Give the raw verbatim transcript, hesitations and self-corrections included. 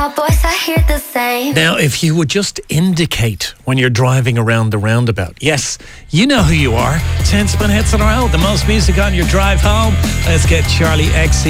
Boys, I hear the same. Now, if you would just indicate when you're driving around the roundabout. Yes, you know who you are. ten spin hits in a row. The most music on your drive home. Let's get Charlie X C